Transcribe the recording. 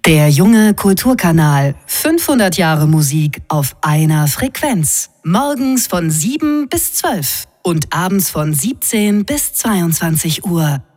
Der junge Kulturkanal. 500 Jahre Musik auf einer Frequenz. Morgens von 7 bis 12 und abends von 17 bis 22 Uhr.